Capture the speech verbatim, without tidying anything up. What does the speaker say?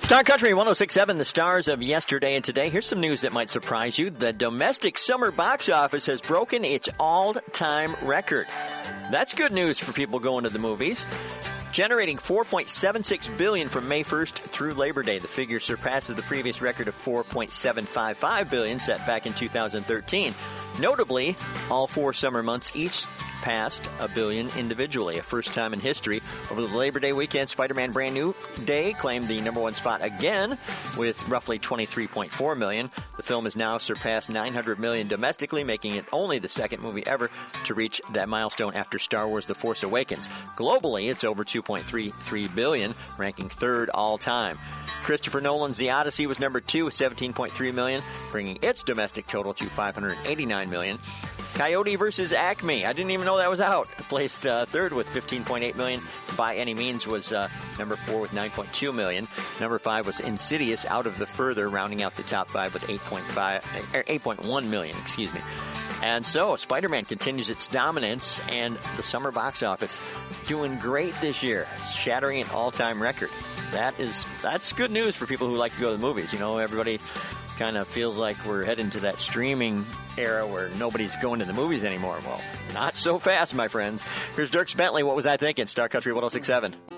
Star Country one oh six point seven, the stars of yesterday and today. Here's some news that might surprise you. The domestic summer box office has broken its all-time record. That's good news for people going to the movies. Generating four point seven six billion dollars from May first through Labor Day. The figure surpasses the previous record of four point seven five five billion dollars set back in two thousand thirteen. Notably, all four summer months each passed a billion individually, a first time in history. Over the Labor Day weekend, Spider-Man Brand New Day claimed the number one spot again with roughly twenty-three point four million. The film has now surpassed nine hundred million domestically, making it only the second movie ever to reach that milestone after Star Wars The Force Awakens. Globally, it's over two point three three billion, ranking third all time. Christopher Nolan's The Odyssey was number two with seventeen point three million, bringing its domestic total to five hundred eighty-nine million. Coyote versus Acme. I didn't even know that was out. Placed uh, third with fifteen point eight million. By Any Means was uh, number four with nine point two million. Number five was Insidious, Out of the Further, rounding out the top five with eight point five, er, eight point one million. Excuse me. And so Spider-Man continues its dominance, and the summer box office doing great this year, shattering an all-time record. That is that's good news for people who like to go to the movies. You know, everybody kind of feels like we're heading to that streaming era where nobody's going to the movies anymore. Well, not so fast, my friends. Here's Dirk Bentley. What was I thinking? Star Country one oh six point seven.